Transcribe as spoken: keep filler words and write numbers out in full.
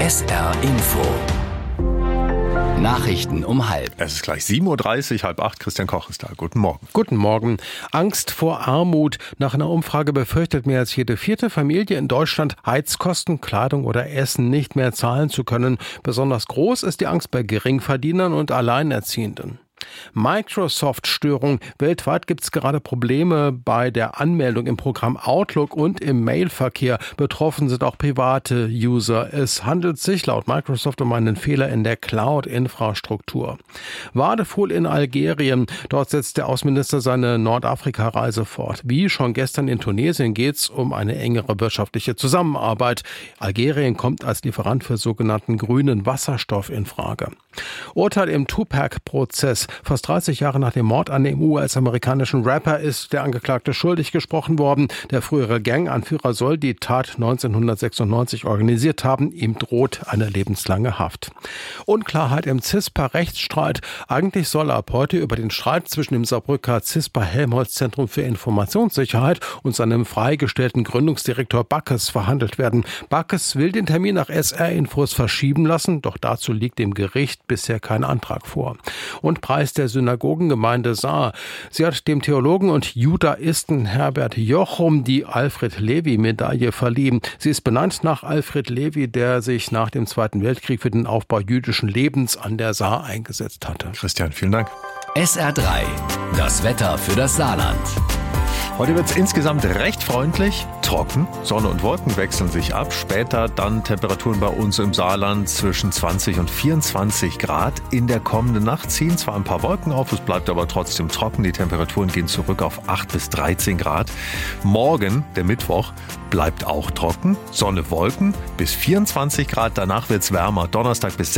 S R Info. Nachrichten um halb. Es ist gleich sieben Uhr dreißig, halb acht. Christian Koch ist da. Guten Morgen. Guten Morgen. Angst vor Armut. Nach einer Umfrage befürchtet mehr als jede vierte Familie in Deutschland, Heizkosten, Kleidung oder Essen nicht mehr zahlen zu können. Besonders groß ist die Angst bei Geringverdienern und Alleinerziehenden. Microsoft-Störung. Weltweit gibt es gerade Probleme bei der Anmeldung im Programm Outlook und im Mailverkehr. Betroffen sind auch private User. Es handelt sich laut Microsoft um einen Fehler in der Cloud-Infrastruktur. Wadefuhl in Algerien. Dort setzt der Außenminister seine Nordafrika-Reise fort. Wie schon gestern in Tunesien geht es um eine engere wirtschaftliche Zusammenarbeit. Algerien kommt als Lieferant für sogenannten grünen Wasserstoff in Frage. Urteil im Tupac-Prozess. Fast dreißig Jahre nach dem Mord an dem U S-amerikanischen Rapper ist der Angeklagte schuldig gesprochen worden. Der frühere Ganganführer soll die Tat neunzehnhundertsechsundneunzig organisiert haben. Ihm droht eine lebenslange Haft. Unklarheit im CISPA-Rechtsstreit. Eigentlich soll ab heute über den Streit zwischen dem Saarbrücker CISPA-Helmholtz-Zentrum für Informationssicherheit und seinem freigestellten Gründungsdirektor Backes verhandelt werden. Backes will den Termin nach S R-Infos verschieben lassen, doch dazu liegt dem Gericht bisher kein Antrag vor. Und Preis der Synagogengemeinde Saar. Sie hat dem Theologen und Judaisten Herbert Jochum die Alfred-Levi-Medaille verliehen. Sie ist benannt nach Alfred Levi, der sich nach dem Zweiten Weltkrieg für den Aufbau jüdischen Lebens an der Saar eingesetzt hatte. Christian, vielen Dank. S R drei. Das Wetter für das Saarland. Heute wird es insgesamt recht freundlich, trocken. Sonne und Wolken wechseln sich ab. Später dann Temperaturen bei uns im Saarland zwischen zwanzig und vierundzwanzig Grad. In der kommenden Nacht ziehen zwar ein paar Wolken auf, es bleibt aber trotzdem trocken. Die Temperaturen gehen zurück auf acht bis dreizehn Grad. Morgen, der Mittwoch, bleibt auch trocken. Sonne, Wolken bis vierundzwanzig Grad. Danach wird es wärmer. Donnerstag bis